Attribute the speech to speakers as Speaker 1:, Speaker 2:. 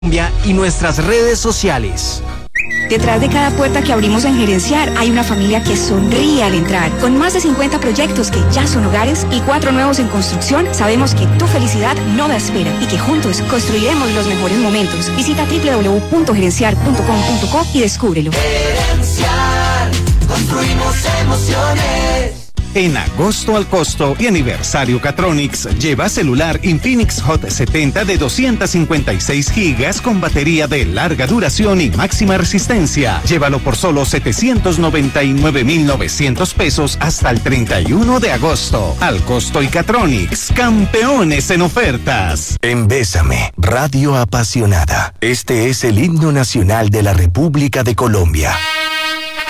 Speaker 1: Y nuestras redes sociales.
Speaker 2: Detrás de cada puerta que abrimos en Gerenciar hay una familia que sonríe al entrar. Con más de 50 proyectos que ya son hogares y 4 nuevos en construcción, sabemos que tu felicidad no da espera y que juntos construiremos los mejores momentos. Visita www.gerenciar.com.co y descúbrelo.
Speaker 3: Gerenciar, construimos emociones.
Speaker 4: En agosto al costo y aniversario Catronics, lleva celular Infinix Hot 70 de 256 gigas con batería de larga duración y máxima resistencia. Llévalo por solo 799,900 pesos hasta el 31 de agosto. Al costo y Catronics, campeones en ofertas.
Speaker 5: En Bésame, radio apasionada. Este es el himno nacional de la República de Colombia.